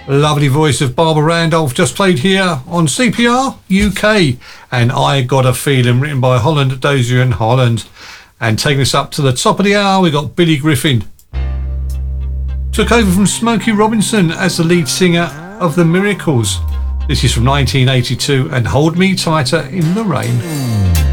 Lovely voice of Barbara Randolph just played here on CPR UK, and I Got a Feeling, written by Holland, Dozier and Holland. And taking us up to the top of the hour, we got Billy Griffin. Took over from Smokey Robinson as the lead singer of The Miracles. This is from 1982 and Hold Me Tighter in the Rain.